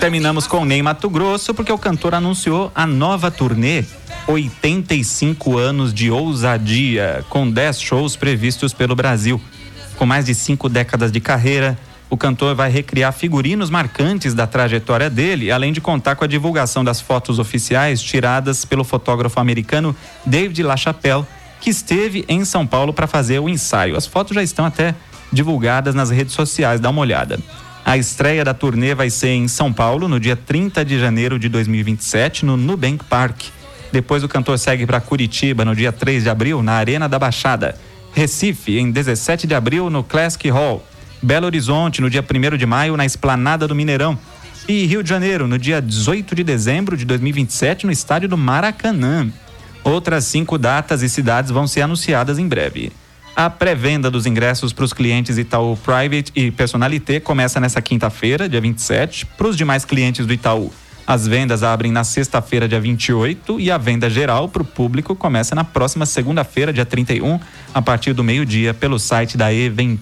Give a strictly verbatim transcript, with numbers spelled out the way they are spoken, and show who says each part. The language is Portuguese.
Speaker 1: terminamos com Ney Matogrosso, porque o cantor anunciou a nova turnê oitenta e cinco anos de ousadia, com dez shows previstos pelo Brasil. Com mais de cinco décadas de carreira, o cantor vai recriar figurinos marcantes da trajetória dele, além de contar com a divulgação das fotos oficiais tiradas pelo fotógrafo americano David LaChapelle, que esteve em São Paulo para fazer o ensaio. As fotos já estão até divulgadas nas redes sociais, dá uma olhada. A estreia da turnê vai ser em São Paulo, no dia trinta de janeiro de dois mil e vinte e sete, no Nubank Park. Depois o cantor segue para Curitiba, no dia três de abril, na Arena da Baixada. Recife, em dezessete de abril, no Classic Hall. Belo Horizonte, no dia primeiro de maio, na Esplanada do Mineirão. E Rio de Janeiro, no dia dezoito de dezembro de dois mil e vinte e sete, no estádio do Maracanã. Outras cinco datas e cidades vão ser anunciadas em breve. A pré-venda dos ingressos para os clientes Itaú Private e Personalité começa nessa quinta-feira, dia vinte e sete. Para os demais clientes do Itaú, as vendas abrem na sexta-feira, dia vinte e oito, e a venda geral para o público começa na próxima segunda-feira, dia trinta e um, a partir do meio-dia, pelo site da Eventim.